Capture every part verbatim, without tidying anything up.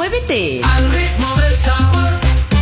muévete. Al ritmo del sabor.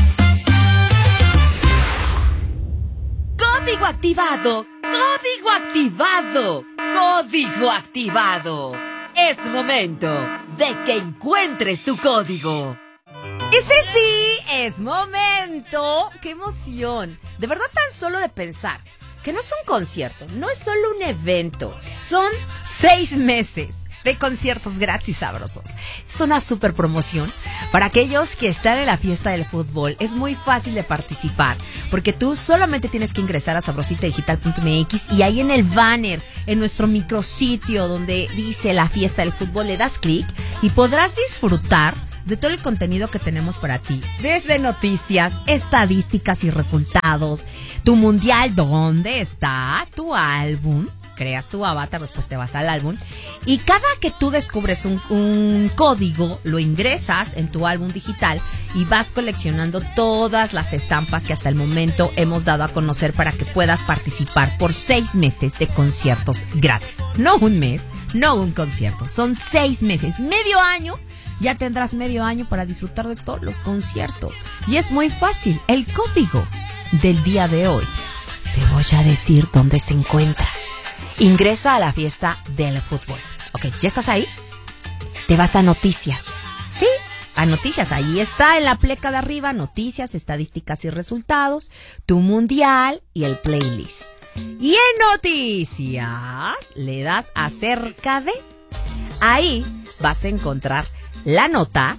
Código activado. Código activado. Código activado. Es momento de que encuentres tu código. Ese sí, es momento. ¡Qué emoción! De verdad, tan solo de pensar que no es un concierto, no es solo un evento, son seis meses de conciertos gratis sabrosos. Es una super promoción para aquellos que están en la fiesta del fútbol. Es muy fácil de participar porque tú solamente tienes que ingresar a sabrosita digital punto m x y ahí en el banner, en nuestro micrositio donde dice la fiesta del fútbol, le das clic y podrás disfrutar de todo el contenido que tenemos para ti, desde noticias, estadísticas y resultados, tu mundial, dónde está tu álbum, creas tu avatar, después te vas al álbum y cada que tú descubres un, un código, lo ingresas en tu álbum digital y vas coleccionando todas las estampas que hasta el momento hemos dado a conocer para que puedas participar por seis meses de conciertos gratis. No un mes, no un concierto, son seis meses, medio año. Ya tendrás medio año para disfrutar de todos los conciertos. Y es muy fácil. El código del día de hoy, te voy a decir dónde se encuentra. Ingresa a la fiesta del fútbol. Ok, ¿ya estás ahí? Te vas a noticias. ¿Sí? A noticias. Ahí está en la pleca de arriba. Noticias, estadísticas y resultados. Tu mundial y el playlist. Y en noticias le das acerca de. Ahí vas a encontrar la nota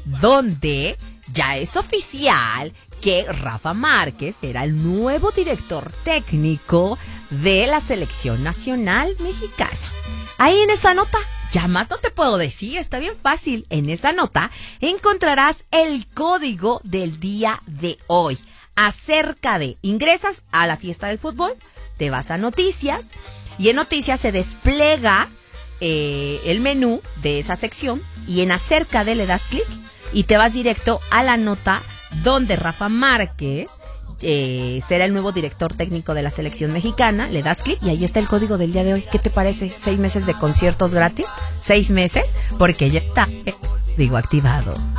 donde ya es oficial que Rafa Márquez era el nuevo director técnico de la selección nacional mexicana. Ahí en esa nota, ya más no te puedo decir, está bien fácil. En esa nota encontrarás el código del día de hoy. Acerca de, ingresas a la fiesta del fútbol, te vas a noticias y en noticias se despliega Eh, el menú de esa sección y en acerca de le das clic y te vas directo a la nota donde Rafa Márquez eh, será el nuevo director técnico de la selección mexicana. Le das clic y ahí está el código del día de hoy. ¿Qué te parece? ¿Seis meses de conciertos gratis? ¿Seis meses? Porque ya está, eh, digo, activado.